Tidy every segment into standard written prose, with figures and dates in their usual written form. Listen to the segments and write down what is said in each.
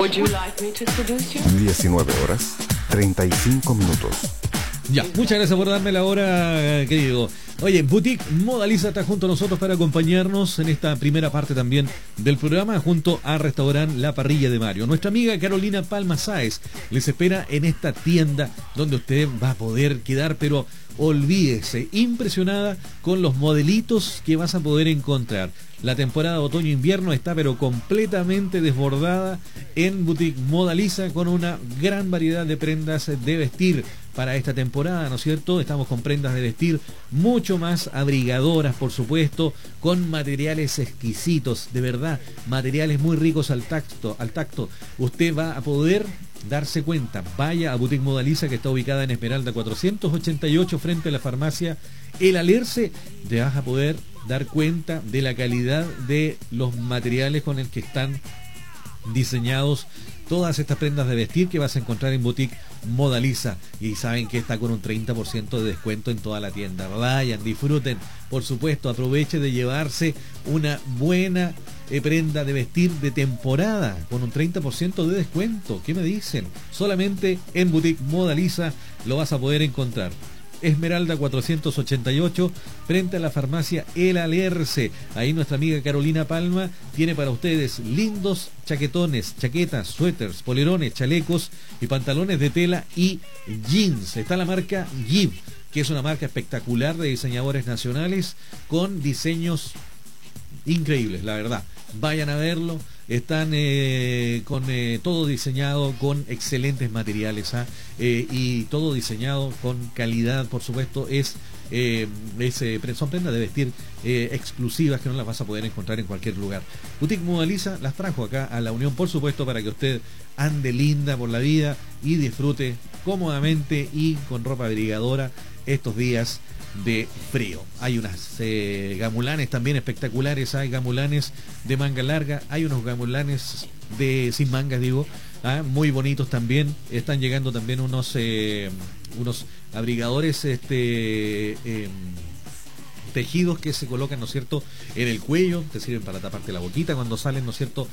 19 horas, 35 minutos. Ya, muchas gracias por darme la hora, querido. Oye, Boutique Modaliza está junto a nosotros para acompañarnos en esta primera parte también del programa, junto a Restaurante La Parrilla de Mario. Nuestra amiga Carolina Palma Sáez les espera en esta tienda donde usted va a poder quedar, pero olvídese, impresionada con los modelitos que vas a poder encontrar. La temporada de otoño-invierno está pero completamente desbordada en Boutique Modaliza, con una gran variedad de prendas de vestir para esta temporada, ¿no es cierto? Estamos con prendas de vestir mucho más abrigadoras, por supuesto, con materiales exquisitos, de verdad, materiales muy ricos al tacto. Usted va a poder darse cuenta. Vaya a Boutique Modaliza, que está ubicada en Esmeralda 488, frente a la farmacia El Alerce. Te vas a poder dar cuenta de la calidad de los materiales con el que están diseñados todas estas prendas de vestir que vas a encontrar en Boutique Modaliza. Y saben que está con un 30% de descuento en toda la tienda. Vayan, disfruten, por supuesto, aproveche de llevarse una buena prenda de vestir de temporada con un 30% de descuento. ¿Qué me dicen? Solamente en Boutique Modaliza lo vas a poder encontrar. Esmeralda 488, frente a la farmacia El Alerce. Ahí nuestra amiga Carolina Palma tiene para ustedes lindos chaquetones, chaquetas, suéteres, polerones, chalecos y pantalones de tela y jeans. Está la marca Give, que es una marca espectacular de diseñadores nacionales con diseños increíbles, la verdad. Vayan a verlo. Están con todo diseñado con excelentes materiales, y todo diseñado con calidad, por supuesto. Son prendas de vestir exclusivas que no las vas a poder encontrar en cualquier lugar. Boutique Modaliza las trajo acá a la Unión, por supuesto, para que usted ande linda por la vida y disfrute cómodamente y con ropa abrigadora estos días de frío. Hay unas gamulanes también espectaculares, hay gamulanes de manga larga, hay unos gamulanes sin mangas, digo, muy bonitos también. Están llegando también unos abrigadores tejidos que se colocan, ¿no es cierto?, en el cuello, te sirven para taparte la boquita cuando salen, ¿no es cierto?,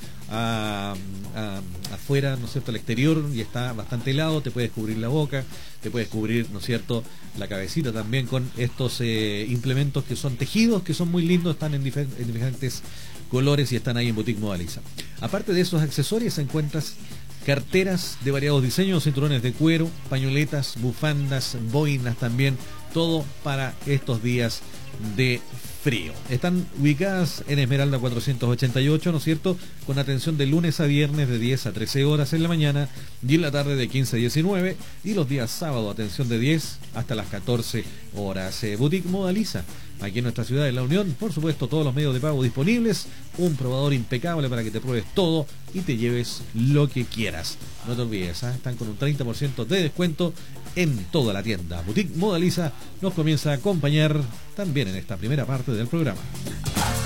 afuera, ¿no es cierto?, al exterior, y está bastante helado, te puedes cubrir la boca, te puedes cubrir, ¿no es cierto?, la cabecita también con estos implementos que son tejidos, que son muy lindos, están en diferentes colores y están ahí en Boutique Modaliza. Aparte de esos accesorios encuentras carteras de variados diseños, cinturones de cuero, pañoletas, bufandas, boinas también, todo para estos días de frío. Están ubicadas en Esmeralda 488, ¿no es cierto?, con atención de lunes a viernes de 10 a 13 horas en la mañana y en la tarde de 15 a 19, y los días sábado atención de 10 hasta las 14 horas. Boutique Modaliza, aquí en nuestra ciudad de La Unión, por supuesto, todos los medios de pago disponibles, un probador impecable para que te pruebes todo y te lleves lo que quieras. No te olvides, están con un 30% de descuento en toda la tienda. Boutique Modaliza nos comienza a acompañar también en esta primera parte del programa.